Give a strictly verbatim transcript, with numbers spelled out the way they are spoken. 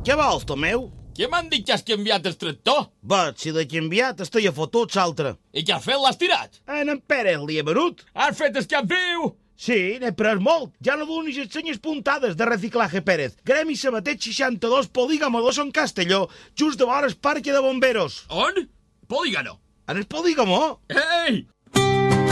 Què vols, Tomeu? Què m'han dit que has canviat el tractor? Veig, si l'he canviat, estic a fotut l'altre. I què has fet? L'has tirat? En en Pere li he venut. Has fet el cap viu? Sí, n'he pres molt. Ja no donis les senyes puntades de Reciclaje Pérez. Gremi Sabater seixanta-dos, Polígamo dos en Castelló, just de vora el parc de bomberos. On? Polígono. En el Polígamo? Ei!